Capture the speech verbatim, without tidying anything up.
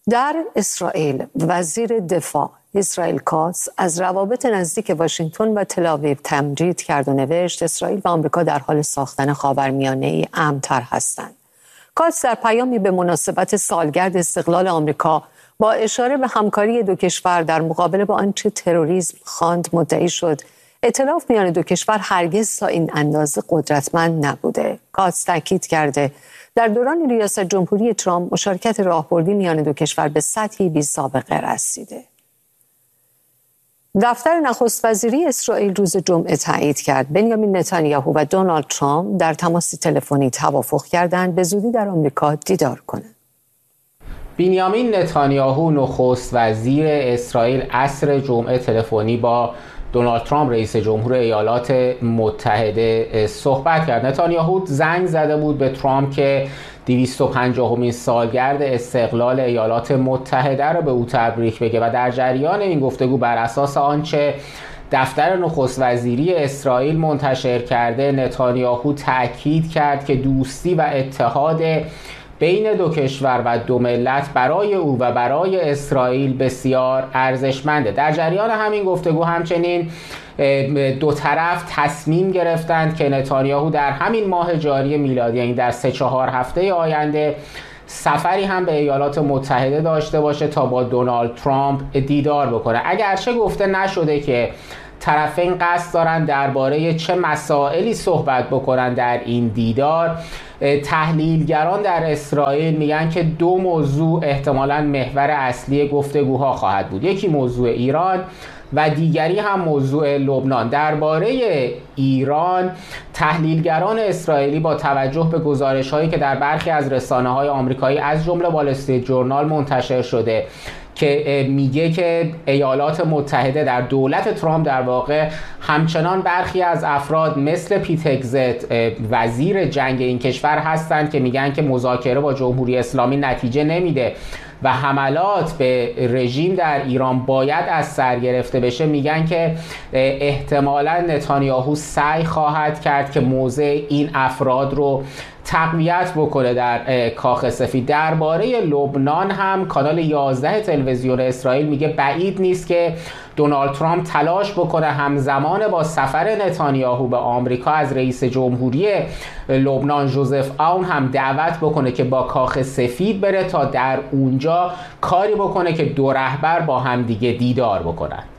در اسرائیل وزیر دفاع اسرائیل کاتس از روابط نزدیک واشنگتن و تل‌آویو تمجید کرد و نوشت اسرائیل و آمریکا در حال ساختن خاورمیانه‌ای امن‌تر هستند. کاتس در پیامی به مناسبت سالگرد استقلال آمریکا با اشاره به همکاری دو کشور در مقابله با آنچه تروریسم خواند مدعی شد ائتلاف میان دو کشور هرگز تا این اندازه قدرتمند نبوده. کاتس تاکید کرده در دوران ریاست جمهوری ترامپ مشارکت راهبردی میان دو کشور به سطحی بی سابقه رسیده. دفتر نخست وزیری اسرائیل روز جمعه تایید کرد بنیامین نتانیاهو و دونالد ترامپ در تماس تلفنی توافق کردند به زودی در آمریکا دیدار کنند. بنیامین نتانیاهو نخست وزیر اسرائیل عصر جمعه تلفنی با دونالد ترامپ رئیس جمهور ایالات متحده صحبت کرد. نتانیاهو زنگ زده بود به ترامپ که دویست و پنجاهمین سالگرد استقلال ایالات متحده را به او تبریک بگه و در جریان این گفتگو بر اساس آنچه دفتر نخست وزیری اسرائیل منتشر کرده نتانیاهو تأکید کرد که دوستی و اتحاد بین دو کشور و دو ملت برای او و برای اسرائیل بسیار ارزشمنده. در جریان همین گفتگو همچنین دو طرف تصمیم گرفتند که نتانیاهو در همین ماه جاری میلادی یعنی در سه چهار هفته آینده سفری هم به ایالات متحده داشته باشه تا با دونالد ترامپ دیدار بکنه. اگرچه گفته نشده که طرفین قصد دارن درباره چه مسائلی صحبت بکنن در این دیدار، تحلیلگران در اسرائیل میگن که دو موضوع احتمالاً محور اصلی گفتگوها خواهد بود. یکی موضوع ایران و دیگری هم موضوع لبنان. درباره ایران تحلیلگران اسرائیلی با توجه به گزارش‌هایی که در برخی از رسانه‌های آمریکایی از جمله وال استریت ژورنال منتشر شده که میگه که ایالات متحده در دولت ترامپ در واقع همچنان برخی از افراد مثل پیت هگزت وزیر جنگ این کشور هستند که میگن که مذاکره با جمهوری اسلامی نتیجه نمیده و حملات به رژیم در ایران باید از سر گرفته بشه. میگن که احتمالاً نتانیاهو سعی خواهد کرد که موضع این افراد رو تقویت بکنه در کاخ سفید. درباره لبنان هم کانال یازده تلویزیون اسرائیل میگه بعید نیست که دونالد ترامپ تلاش بکنه همزمان با سفر نتانیاهو به آمریکا از رئیس جمهوری لبنان ژوزف آون هم دعوت بکنه که با کاخ سفید بره تا در اونجا کاری بکنه که دو رهبر با هم دیگه دیدار بکنن.